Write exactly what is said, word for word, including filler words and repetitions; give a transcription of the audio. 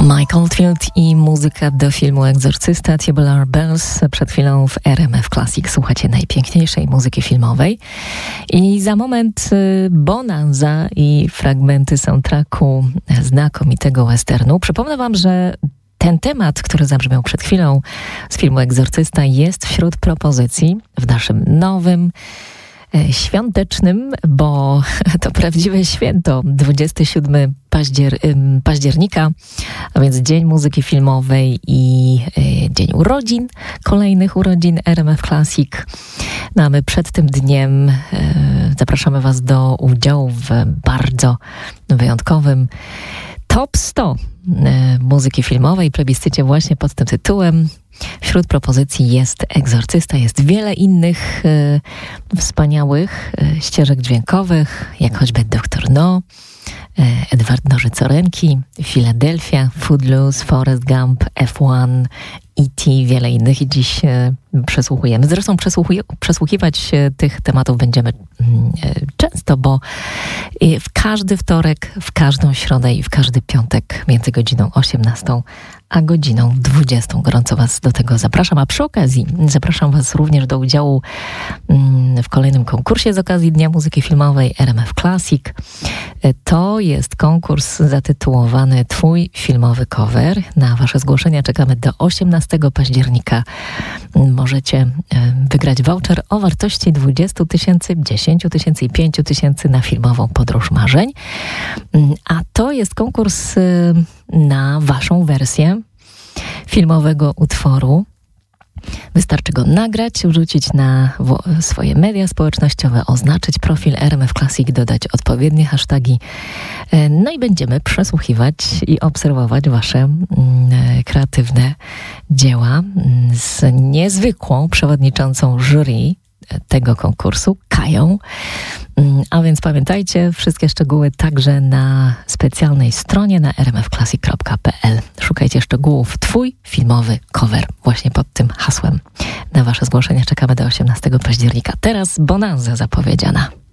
Mike Oldfield i muzyka do filmu Egzorcysta, Tubular Bells. Przed chwilą w R M F Classic słuchacie najpiękniejszej muzyki filmowej. I za moment bonanza i fragmenty soundtracku znakomitego westernu. Przypomnę wam, że ten temat, który zabrzmiał przed chwilą z filmu Egzorcysta, jest wśród propozycji w naszym nowym świątecznym, bo to prawdziwe święto, dwudziestego siódmego paździer- października, a więc Dzień Muzyki Filmowej i y, Dzień Urodzin, kolejnych urodzin R M F Classic. No a my przed tym dniem y, zapraszamy was do udziału w bardzo wyjątkowym Top sto y, muzyki filmowej, plebiscycie właśnie pod tym tytułem. Wśród propozycji jest Egzorcysta, jest wiele innych y, wspaniałych y, ścieżek dźwiękowych, jak choćby Doktor No, y, Edward Nożycorenki, Philadelphia, Footloose, Forrest Gump, F jeden, E T, wiele innych i dziś y, przesłuchujemy. Zresztą przesłuchuj- przesłuchiwać y, tych tematów będziemy y, często, bo y, w każdy wtorek, w każdą środę i w każdy piątek między godziną osiemnastą a godziną dwudziestą. Gorąco was do tego zapraszam, a przy okazji zapraszam was również do udziału mm, w kolejnym konkursie z okazji Dnia Muzyki Filmowej R M F Classic. To jest konkurs zatytułowany Twój filmowy cover. Na wasze zgłoszenia czekamy do osiemnastego października. Możecie wygrać voucher o wartości dwadzieścia tysięcy, dziesięć tysięcy i pięć tysięcy na filmową podróż marzeń. A to jest konkurs na waszą wersję filmowego utworu. Wystarczy go nagrać, wrzucić na w- swoje media społecznościowe, oznaczyć profil R M F Classic, dodać odpowiednie hasztagi. No i będziemy przesłuchiwać i obserwować wasze mm, kreatywne dzieła z niezwykłą przewodniczącą jury tego konkursu, Kają. A więc pamiętajcie, wszystkie szczegóły także na specjalnej stronie na r m f classic kropka p l. Szukajcie szczegółów Twój filmowy cover właśnie pod tym hasłem. Na wasze zgłoszenia czekamy do osiemnastego października. Teraz bonanza zapowiedziana.